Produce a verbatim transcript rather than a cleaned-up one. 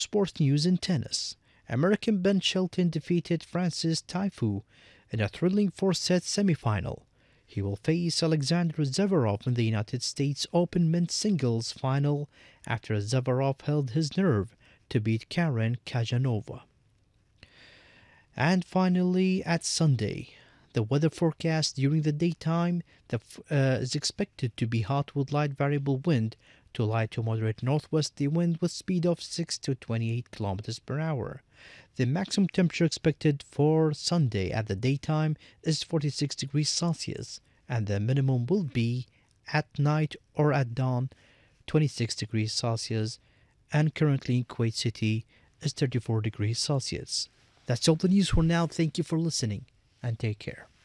Sports news in tennis. American Ben Shelton defeated Francis Tiafoe in a thrilling four-set semifinal. He will face Alexander Zverev in the United States Open men's singles final after Zverev held his nerve to beat Karen Kajanova. And finally, at Sunday, the weather forecast during the daytime the, uh, is expected to be hot with light variable wind to light to moderate northwesterly wind with speed of six to twenty-eight kilometers per hour. The maximum temperature expected for Sunday at the daytime is forty-six degrees Celsius, and the minimum will be at night or at dawn twenty-six degrees Celsius, and currently in Kuwait City is thirty-four degrees Celsius. That's all the news for now. Thank you for listening and take care.